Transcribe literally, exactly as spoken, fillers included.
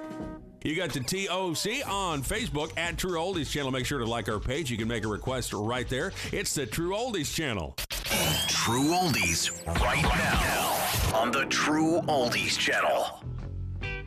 You got the T O C on Facebook at True Oldies Channel. Make sure to like our page. You can make a request right there. It's the True Oldies Channel. True Oldies right now on the True Oldies Channel.